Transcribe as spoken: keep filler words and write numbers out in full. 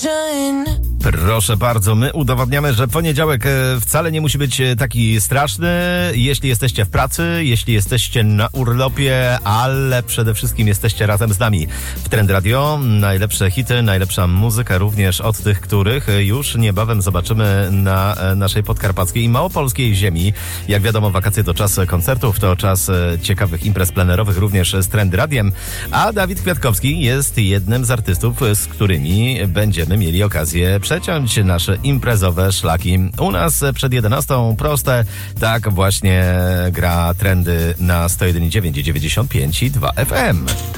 Proszę bardzo, my udowadniamy, że poniedziałek wcale nie musi być taki straszny, jeśli jesteście w pracy, jeśli jesteście na urlopie, ale przede wszystkim jesteście razem z nami w Trend Radio. Najlepsze hity, najlepsza muzyka również od tych, których już niebawem zobaczymy na naszej podkarpackiej i małopolskiej ziemi. Jak wiadomo, wakacje to czas koncertów, to czas ciekawych imprez plenerowych również z Trend Radiem, a Dawid Kwiatkowski jest jednym z artystów, z którymi będziemy mieli okazję przeciąć nasze imprezowe szlaki. U nas przed jedenastą proste, tak właśnie gra Trendy na sto jeden i dziewięć, dziewięćdziesiąt pięć i dwa F M.